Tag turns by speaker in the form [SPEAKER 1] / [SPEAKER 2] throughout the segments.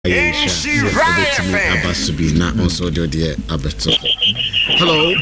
[SPEAKER 1] Hello.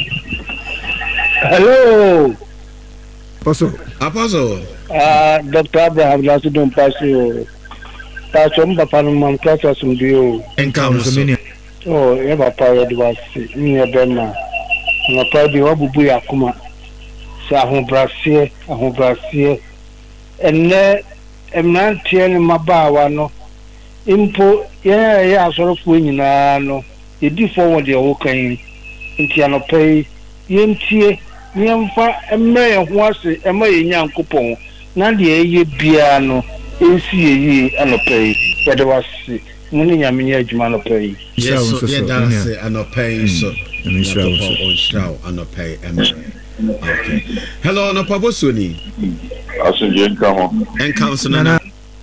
[SPEAKER 2] Hello.
[SPEAKER 1] Apostle.
[SPEAKER 2] Dr. Abraham Lasidon Pasio. Pastor Mbapanum Class Sundio.
[SPEAKER 1] Encounter.
[SPEAKER 2] Oh, ever powered was near Benma. And a party of Buya Kuma. Sahon Brassier. And there am not telling my bawano. Impo, yeah, sort of winning. No, you do forward your walking. Intiano pay. Yentie. Nyamfa emre ehwase emaye nyankopon na de eye bia no ensi eyi anopai yede wase muni nyame adwuma anopai
[SPEAKER 1] yes so dance anopai so nshrawo anopai emre okay hello no pabosoni
[SPEAKER 3] asunje nkamo
[SPEAKER 1] enkanso na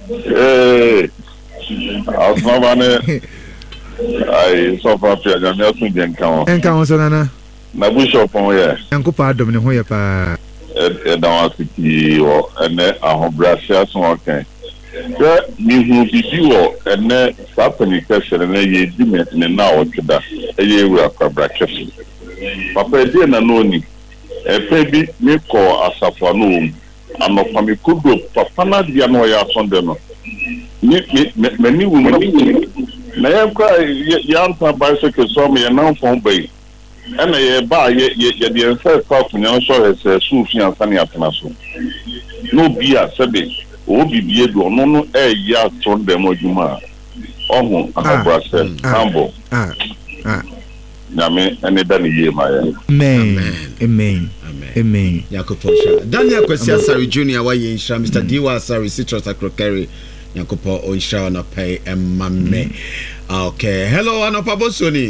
[SPEAKER 3] asmabane ai so fa pia nyame asunje nkamo
[SPEAKER 4] enkanso na
[SPEAKER 3] na bishop on ye
[SPEAKER 4] enkopa adom ne ho ye pa
[SPEAKER 3] dan asiki wo ene ahobrasia so okan ye mi hu bibi wo ene sapani kese na ye diment ne na otweda ye wura kwabra kese papa die na no ni pe bi mi ko asafo no anopa mi kudo papa na dia no ya sonde no ni wu na ye kwa ya anta bicycle so me na fon bai ana ye ba ye de enfa fa kunya so hese su fi ansane atena so no bia sebe o bibie do no ya ton dem adwuma ohun abrase ambo nyame ene da ne ye ma ye
[SPEAKER 4] amen
[SPEAKER 1] yakopusha Daniel Kwesi Asari Junior wa ye nsha Mr. Diwa Asari Citrus Akrokeri yakopo o nsha na pay emamme okay hello anopabosoni.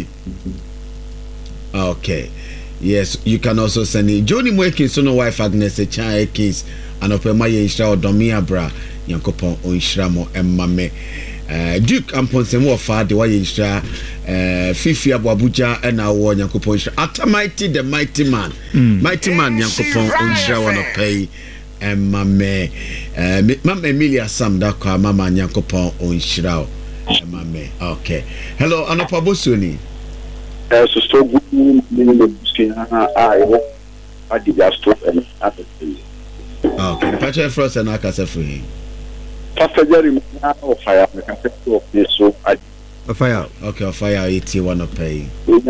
[SPEAKER 1] Okay. Yes, you can also send it. Johnny Mweki so no wife Agnes Echan case and opema ye Isra Odomia bra Yankopon o Isra mo emmame. Duke Amponse mo fa de wa ye Isra Fifi Abuja and awo Yankopon Isra. Atamighty the mighty man. Mighty man Yankopon o Isra wanna pay emmame. Mama Emilia Sam da kwa mama Yankopon o Isra emmame. Okay. Hello, Anopabosoni.
[SPEAKER 5] So good skin I did just stop and
[SPEAKER 1] okay, Patrick Frost and Akasa free.
[SPEAKER 5] Pastor Jerry fire so I
[SPEAKER 4] fire.
[SPEAKER 1] Okay, fire 81 of pay.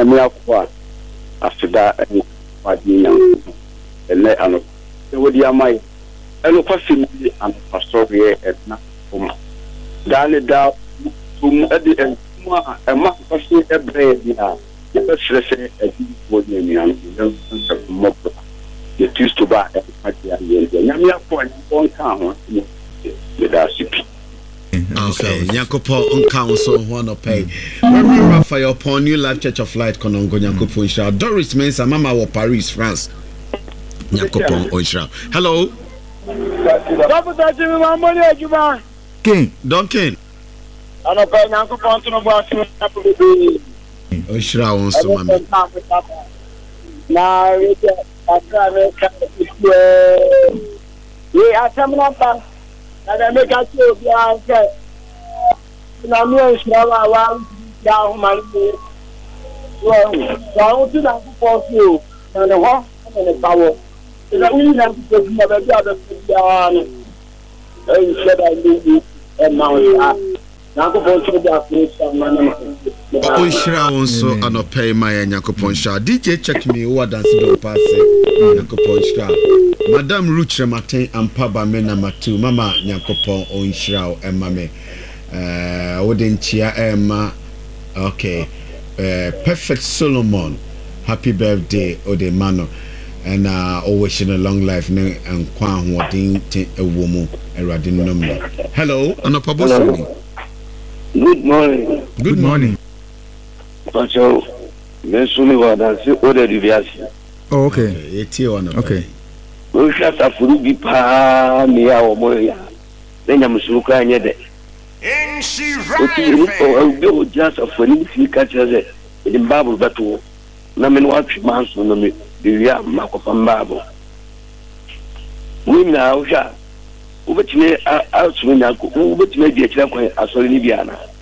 [SPEAKER 5] After that and let and what you might and possibly and pastor here at na Dale da at the end a month question every year. The used to buy okay,
[SPEAKER 1] Nyakopo on council one of pay. Reverend Raphael upon New Life Church of Light Konongo Nyakopo Insha. Doris Mensa Mama wa Paris, France. Nyakopo Insha. Hello.
[SPEAKER 4] King
[SPEAKER 1] Duncan. Oshra on so mama.
[SPEAKER 6] Na akare ka asamna pa na me ka so bia se na mi oshra wa ya ho mari wa tu na ko so na ho na bawo na wi na ko na ba bia ba bia na se da ni e ma o
[SPEAKER 1] Oshra also anopay my Yakopon Sha. DJ check me what dance don't pass Yakopon Sha. Madame Ruche Martin and Paba Mena Matu Mama Yakopon Oshra and Mame. Wouldn't chia Emma. Okay. Perfect Solomon. Happy birthday, Ode Mano. And always in a long life and Kwan Wadin a woman and Radin number. Hello, Anopabosoni.
[SPEAKER 5] Good morning.
[SPEAKER 4] Good morning.
[SPEAKER 5] Pacho, Mesumi wa dansi ode diviasi.
[SPEAKER 4] Oh, okay.
[SPEAKER 1] Eti wana.
[SPEAKER 4] Okay.
[SPEAKER 5] Usha tafurugi pa mi ya omoya. Nenya msuka nyede.
[SPEAKER 7] Enshi right.
[SPEAKER 5] O just afani fika chaze. Ndi babu batu. Na menu watu manso na mi divya makopa mbabu. Wina usha ubetime a sunya ko ubetime je kira ko asori ni biana.